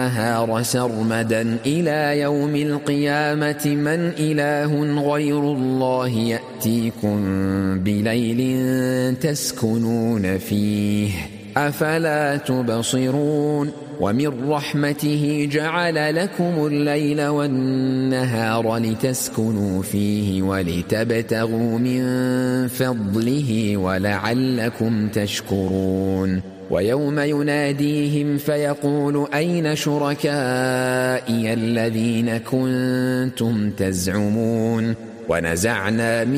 النهار سرمدا إلى يوم القيامة من إله غير الله يأتيكم بليل تسكنون فيه أفلا تبصرون ومن رحمته جعل لكم الليل والنهار لتسكنوا فيه ولتبتغوا من فضله ولعلكم تشكرون ويوم يناديهم فيقول أين شركائي الذين كنتم تزعمون ونزعنا